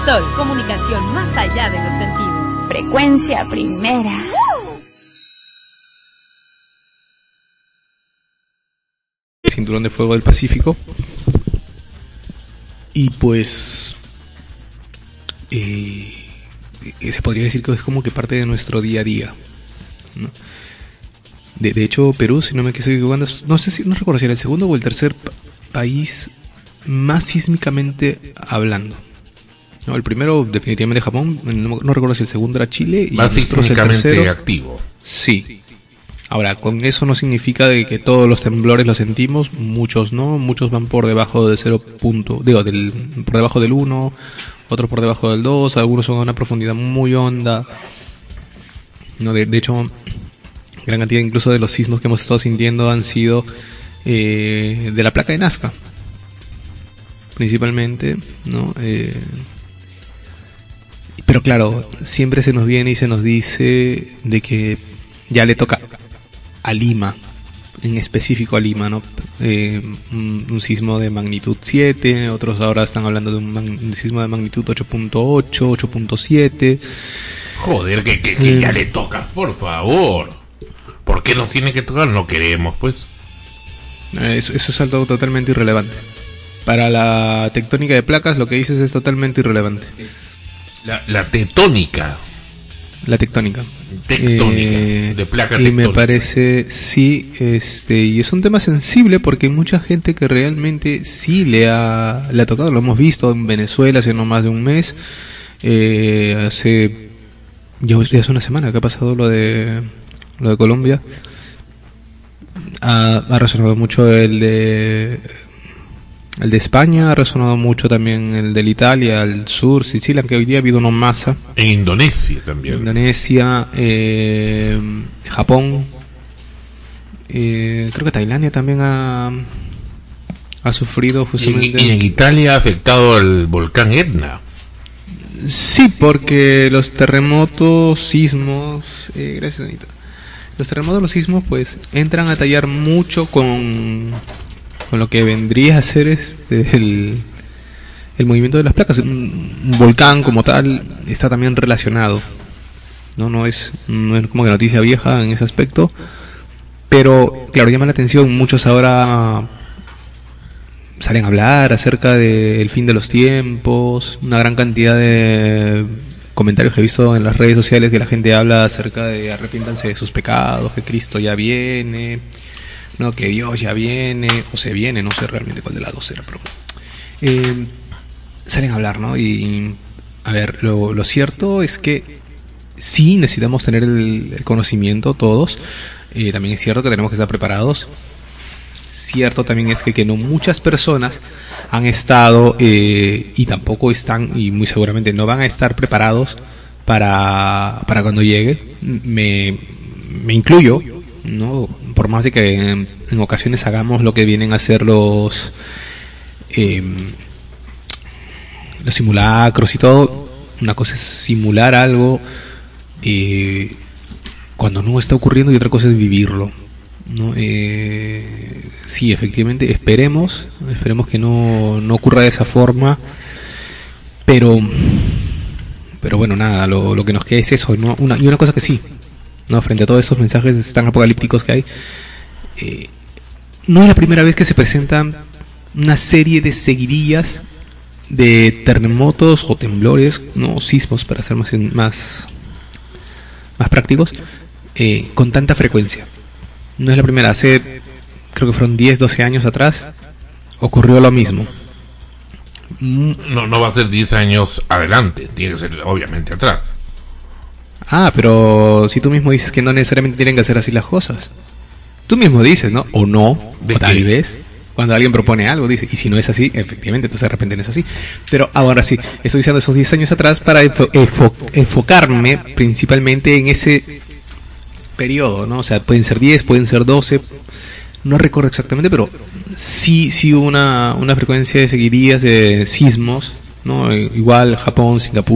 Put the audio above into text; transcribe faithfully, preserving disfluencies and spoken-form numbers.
Sol, comunicación más allá de los sentidos. Frecuencia primera. Cinturón de Fuego del Pacífico. Y pues eh, se podría decir que es como que parte de nuestro día a día, ¿no? De, de hecho, Perú, si no me estoy equivocando, no sé si no recuerdo si era el segundo o el tercer pa- país más sísmicamente hablando. No, el primero definitivamente Japón, no, no recuerdo si el segundo era Chile y más sísmicamente activo. Sí. Ahora, con eso no significa de que todos los temblores los sentimos, muchos no, muchos van por debajo del cero punto, digo, del, por debajo del uno, otros por debajo del dos, algunos son a una profundidad muy honda. No, de, de hecho, gran cantidad incluso de los sismos que hemos estado sintiendo han sido eh, de la placa de Nazca, principalmente, ¿no? Eh, pero claro, siempre se nos viene y se nos dice de que ya le toca a Lima, en específico a Lima, ¿no? Eh, un, un sismo de magnitud siete, otros ahora están hablando de un, man, un sismo de magnitud ocho punto ocho, ocho punto siete. Joder, que, que, que eh, ya le toca, por favor. ¿Por qué nos tiene que tocar? No queremos, pues. Eso, eso es algo totalmente irrelevante. Para la tectónica de placas, lo que dices es totalmente irrelevante. La, la tectónica. La tectónica. Tectónica. Eh, de placa y tectónica. me parece, sí, este, y es un tema sensible porque hay mucha gente que realmente sí le ha, le ha tocado. Lo hemos visto en Venezuela hace no más de un mes. Eh, hace, ya, ya hace una semana que ha pasado lo de, lo de Colombia. Ha, ha resonado mucho el de el de España, ha resonado mucho también el del Italia, el sur, Sicilia, aunque hoy día ha habido uno masa. En Indonesia también. Indonesia, eh, Japón, eh, creo que Tailandia también ha ha sufrido Y, justamente. y en Italia ha afectado al volcán Etna. Sí, porque los terremotos, sismos, eh, gracias Anita. Los terremotos, los sismos, pues entran a tallar mucho con, con lo que vendría a ser este, el, el movimiento de las placas. Un, un volcán como tal está también relacionado. No, no es, no es como que noticia vieja en ese aspecto. Pero, claro, llama la atención. Muchos ahora salen a hablar acerca del fin de los tiempos. Una gran cantidad de comentarios que he visto en las redes sociales que la gente habla acerca de arrepiéntanse de sus pecados, que Cristo ya viene, no, que Dios ya viene, o se viene, no sé realmente cuál de las dos era, pero eh, salen a hablar, ¿no? Y a ver, lo, lo cierto es que sí necesitamos tener el, el conocimiento todos, eh, también es cierto que tenemos que estar preparados. Cierto también es que, que no muchas personas han estado eh, y tampoco están y muy seguramente no van a estar preparados para, para cuando llegue. Me, me incluyo, ¿no? Por más de que en, en ocasiones hagamos lo que vienen a ser los eh, los simulacros y todo. Una cosa es simular algo eh, cuando no está ocurriendo y otra cosa es vivirlo, ¿no? Eh, sí, efectivamente, esperemos, esperemos que no, no ocurra de esa forma, pero, pero bueno, nada, lo, lo que nos queda es eso, ¿no? Una, y una cosa que sí, ¿no? Frente a todos estos mensajes tan apocalípticos que hay, eh, no es la primera vez que se presentan una serie de seguidillas de terremotos o temblores, no sismos para ser más, más, más prácticos, eh, con tanta frecuencia. No es la primera, hace creo que fueron diez, doce años atrás ocurrió lo mismo. No, no va a ser diez años adelante, tiene que ser obviamente atrás. Ah, pero si tú mismo dices que no necesariamente tienen que hacer así las cosas. Tú mismo dices, ¿no? O no, o tal qué? vez. Cuando alguien propone algo, dice, y si no es así, efectivamente, entonces de repente no es así. Pero ahora sí, estoy diciendo esos diez años atrás para enfo- enfo- enfocarme principalmente en ese periodo, ¿no? O sea, pueden ser diez, pueden ser doce, no recuerdo exactamente, pero sí, sí hubo una, una frecuencia de seguidillas de sismos, ¿no? Igual Japón, Singapur,